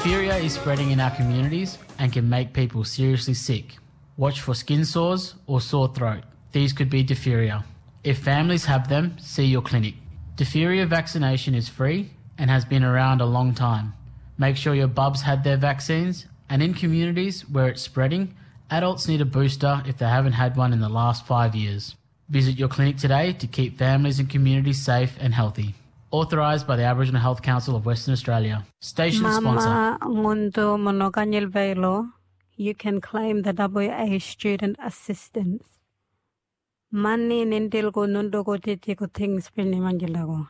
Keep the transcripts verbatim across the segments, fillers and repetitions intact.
Diphtheria is spreading in our communities and can make people seriously sick. Watch for skin sores or sore throat. These could be diphtheria. If families have them, see your clinic. Diphtheria vaccination is free and has been around a long time. Make sure your bubs had their vaccines, and in communities where it's spreading, adults need a booster if they haven't had one in the last five years. Visit your clinic today to keep families and communities safe and healthy. Authorised by the Aboriginal Health Council of Western Australia. Station Mama sponsor. Ngundo Monoganyel Velo, you can claim the W A student assistance. Money nintilgo nundogo titiko things pinny manjilago.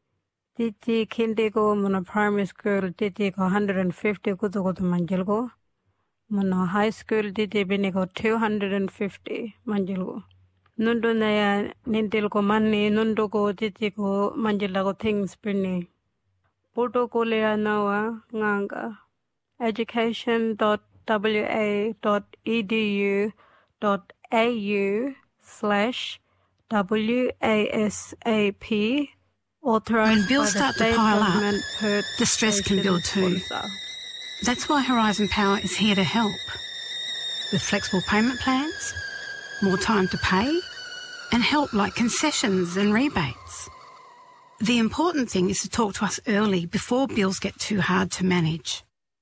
Titi kindego mono primary school titiko one hundred fifty kutogo to manjilgo. Mono high school titi binigo two hundred fifty manjilgo. Nundo naya nintilgo money nundogo titiko manjilago things pinny. Porto kolea nawa nganga. education dot w a dot e d u dot a u slash W A S A P. When bills start to pile up, the stress can build too. That's why Horizon Power is here to help. With flexible payment plans, more time to pay, and help like concessions and rebates. The important thing is to talk to us early before bills get too hard to manage.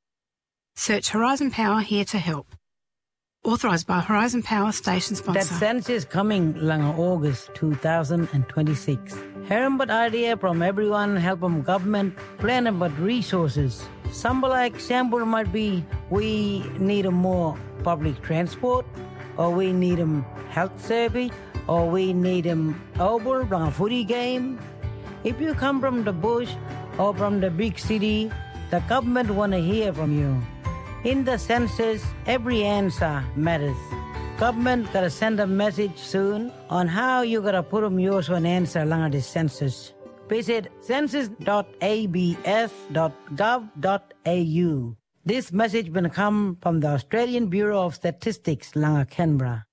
Search Horizon Power here to help. Authorised by Horizon Power Station Sponsor. That census is coming lang August two thousand twenty-six. Hearing about idea from everyone, help from government, plan about resources. Some like example might be we need a more public transport, or we need a health service, or we need a over from a footy game. If you come from the bush or from the big city, the government want to hear from you. In the census, every answer matters. Government gotta send a message soon on how you gotta put them yours for an answer along the census. Visit census dot a b s dot gov dot a u. This message will come from the Australian Bureau of Statistics, Langa Canberra.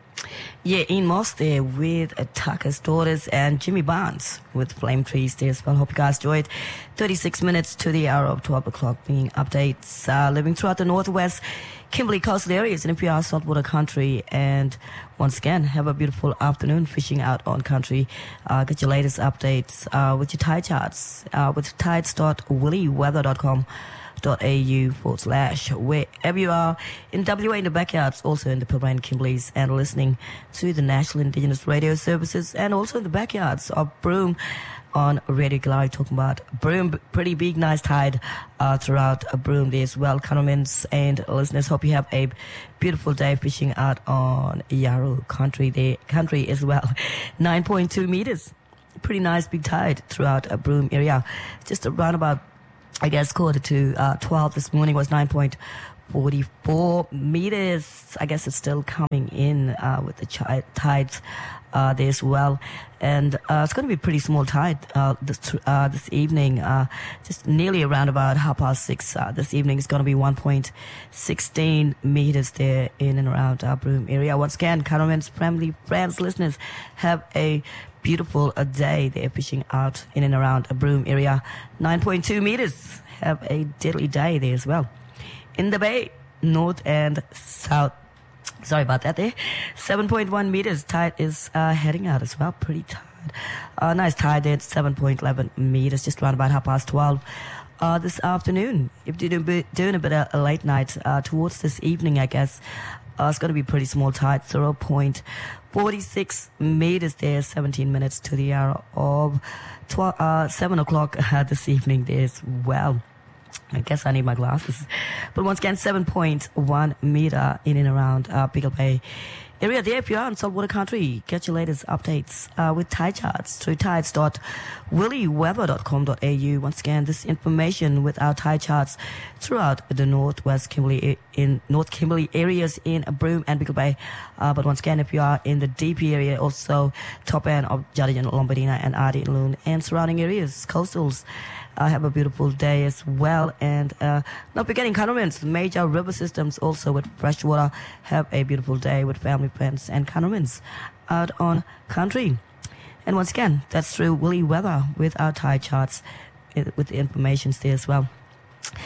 Yeah, Ian Moss there with Tucker's Daughters and Jimmy Barnes with Flame Trees there as well. Hope you guys enjoyed. thirty-six minutes to the hour of twelve o'clock, bringing updates uh, living throughout the northwest Kimberley coastal areas in N P R saltwater country. And once again, have a beautiful afternoon fishing out on country. Uh, get your latest updates uh, with your tide charts uh, with tides dot willy weather dot com. dot a u forward slash wherever you are in W A, in the backyards, also in the Pilbara and Kimberleys, and listening to the National Indigenous Radio Services, and also in the backyards of Broome on Radio Galari, talking about Broome, pretty big, nice tide uh, throughout uh, Broome there as well. Comments and listeners, hope you have a beautiful day fishing out on Yarru country there, country as well. nine point two meters, pretty nice big tide throughout a uh, Broome area. Just around about, I guess, quarter to uh, twelve this morning was nine point four four meters. I guess it's still coming in uh, with the ch- tides uh, there as well. And uh, it's going to be a pretty small tide uh, this, uh, this evening, uh, just nearly around about half past six uh, this evening. It's going to be one point one six meters there in and around our Broome area. Once again, Cattlemen's family, friends, listeners, have a beautiful a day there fishing out in and around a Broome area. nine point two meters. Have a deadly day there as well. In the bay, north and south. Sorry about that there. seven point one meters. Tide is uh, heading out as well. Pretty tide. Uh, nice tide there at seven point one one meters. Just around about half past twelve. Uh, this afternoon, if you're doing a bit of a late night uh, towards this evening, I guess, uh, it's going to be pretty small tide. zero point four six meters there, seventeen minutes to the hour of twelve, uh, seven o'clock uh, this evening there as well. I guess I need my glasses. But once again, seven point one meter in and around uh, Pickle Bay area there. If you are in saltwater country, get your latest updates uh, with tide charts through tides dot willy weather dot com dot a u. Once again, this information with our tide charts throughout the northwest Kimberley, in North Kimberley areas in Broome and Pickle Bay. Uh, but once again, if you are in the D P area, also top end of Jardine, Lombardina and Ardie and Loon and surrounding areas, coastals, Uh, have a beautiful day as well. And uh, not forgetting Cattlemen's major river systems also with fresh water. Have a beautiful day with family, friends and Cattlemen's out on country. And once again, that's through Willy Weather with our tide charts, uh, with the information there as well.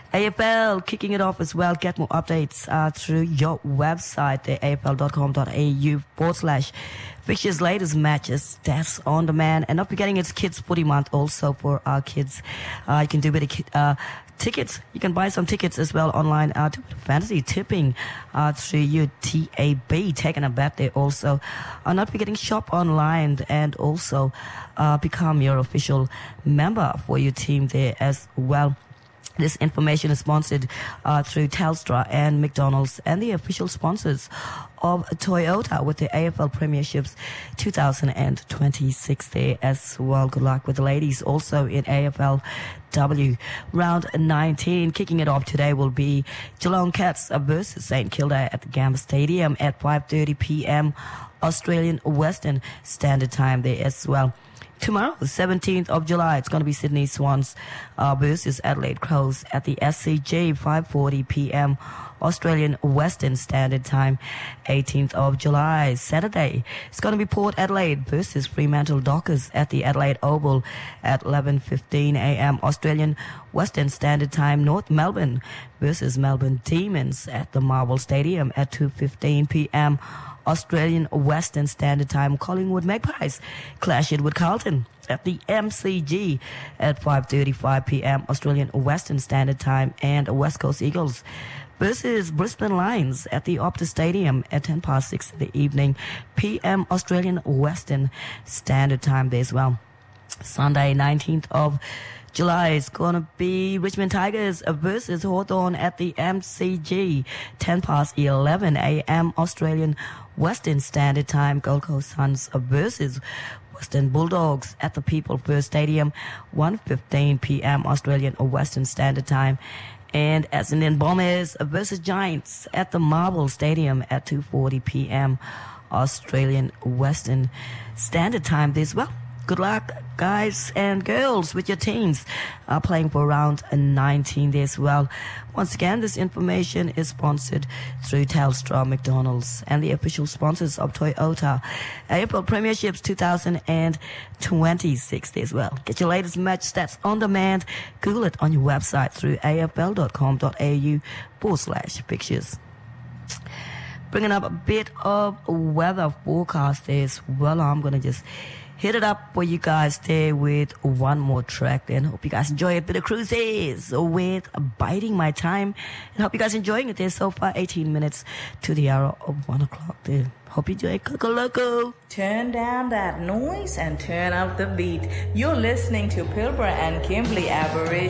A F L kicking it off as well. Get more updates uh, through your website, the A F L dot com dot A U forward slash fixtures, latest matches, stats on demand. And not forgetting it's Kids Footy Month also for our kids. Uh, you can do a bit of uh, tickets. You can buy some tickets as well online. Uh, to fantasy tipping uh, through your T A B. Taking a bet there also. Uh, not forgetting shop online and also uh, become your official member for your team there as well. This information is sponsored uh, through Telstra and McDonald's and the official sponsors of Toyota with the A F L Premierships two thousand twenty-six there as well. Good luck with the ladies also in A F L W round nineteen. Kicking it off today will be Geelong Cats versus St Kilda at the Gambler Stadium at five thirty p.m. Australian Western Standard Time there as well. Tomorrow, the seventeenth of July, it's going to be Sydney Swans uh, versus Adelaide Crows at the S C G, five forty p.m. Australian Western Standard Time. eighteenth of July, Saturday, it's going to be Port Adelaide versus Fremantle Dockers at the Adelaide Oval at eleven fifteen a.m. Australian Western Standard Time. North Melbourne versus Melbourne Demons at the Marvel Stadium at two fifteen p.m. Australian Western Standard Time. Collingwood Magpies clash it with Carlton at the M C G at five thirty-five p.m. Australian Western Standard Time. And West Coast Eagles versus Brisbane Lions at the Optus Stadium at ten past six in the evening p m. Australian Western Standard Time there as well. Sunday, nineteenth of July is going to be Richmond Tigers versus Hawthorn at the M C G, ten past eleven a.m. Australian Western Standard Time. Gold Coast Suns versus Western Bulldogs at the People First Stadium, one fifteen p.m. Australian Western Standard Time. And Essendon Bombers versus Giants at the Marvel Stadium at two forty p.m. Australian Western Standard Time as well. Good luck, guys and girls, with your teams uh, playing for round nineteen there as well. Once again, this information is sponsored through Telstra, McDonald's, and the official sponsors of Toyota. A F L Premierships two thousand twenty-six there as well. Get your latest match stats on demand. Google it on your website through A F L dot com dot A U forward slash pictures. Bringing up a bit of weather forecast there as well. I'm going to just hit it up for you guys there with one more track. Then hope you guys enjoy a bit of cruises with Biding My Time. And hope you guys enjoying it there so far. eighteen minutes to the hour of one o'clock there. Hope you enjoy Coco Loco. Turn down that noise and turn up the beat. You're listening to Pilbara and Kimberley Average.